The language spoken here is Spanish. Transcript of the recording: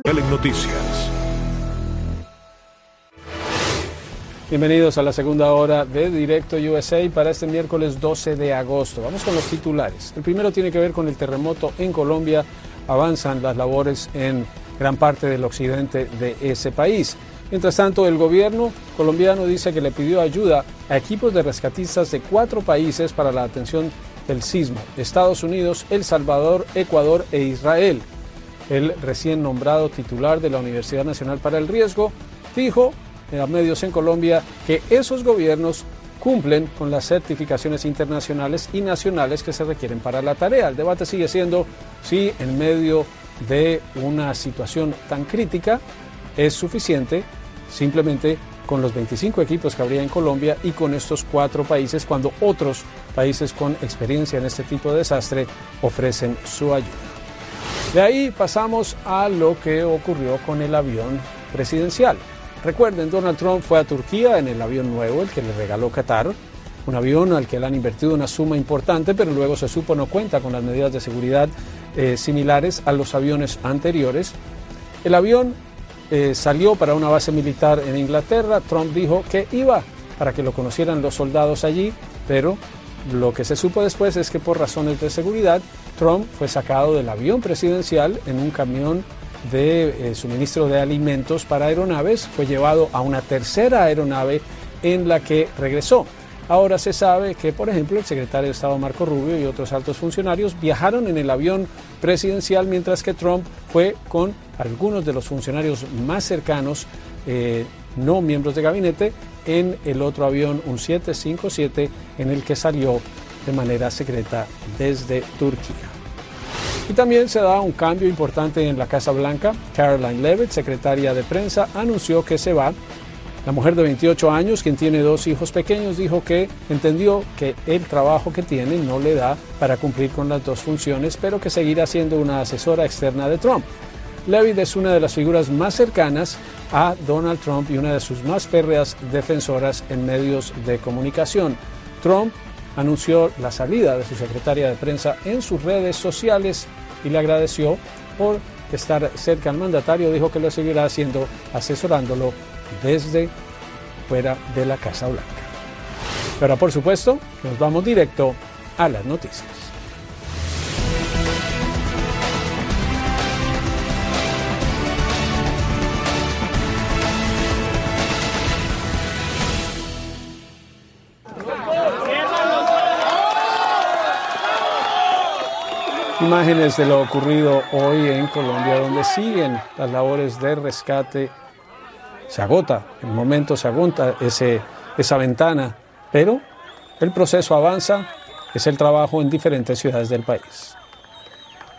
En Noticias. Bienvenidos a la segunda hora de Directo USA para este miércoles 12 de agosto. Vamos con los titulares. El primero tiene que ver con el terremoto en Colombia. Avanzan las labores en gran parte del occidente de ese país. Mientras tanto, el gobierno colombiano dice que le pidió ayuda a equipos de rescatistas de 4 países para la atención del sismo: Estados Unidos, El Salvador, Ecuador e Israel. El recién nombrado titular de la Universidad Nacional para el Riesgo dijo a medios en Colombia que esos gobiernos cumplen con las certificaciones internacionales y nacionales que se requieren para la tarea. El debate sigue siendo si en medio de una situación tan crítica es suficiente simplemente con los 25 equipos que habría en Colombia y con estos 4 países, cuando otros países con experiencia en este tipo de desastre ofrecen su ayuda. De ahí pasamos a lo que ocurrió con el avión presidencial. Recuerden, Donald Trump fue a Turquía en el avión nuevo, el que le regaló Qatar, un avión al que le han invertido una suma importante, pero luego se supo no cuenta con las medidas de seguridad similares a los aviones anteriores. El avión salió para una base militar en Inglaterra. Trump dijo que iba para que lo conocieran los soldados allí, pero lo que se supo después es que por razones de seguridad, Trump fue sacado del avión presidencial en un camión de suministro de alimentos para aeronaves, fue llevado a una tercera aeronave en la que regresó. Ahora se sabe que, por ejemplo, el secretario de Estado Marco Rubio y otros altos funcionarios viajaron en el avión presidencial, mientras que Trump fue con algunos de los funcionarios más cercanos, no miembros de gabinete, en el otro avión, un 757, en el que salió de manera secreta desde Turquía. Y también se da un cambio importante en la Casa Blanca. Karoline Leavitt, secretaria de prensa, anunció que se va. La mujer de 28 años, quien tiene 2 hijos pequeños, dijo que entendió que el trabajo que tiene no le da para cumplir con las 2 funciones, pero que seguirá siendo una asesora externa de Trump. Leavitt es una de las figuras más cercanas a Donald Trump y una de sus más férreas defensoras en medios de comunicación. Trump anunció la salida de su secretaria de prensa en sus redes sociales y le agradeció por estar cerca al mandatario. Dijo que lo seguirá haciendo, asesorándolo desde fuera de la Casa Blanca. Pero por supuesto, nos vamos directo a las noticias. Imágenes de lo ocurrido hoy en Colombia, donde siguen las labores de rescate. Se agota, en el momento se agota esa ventana, pero el proceso avanza. Es el trabajo en diferentes ciudades del país.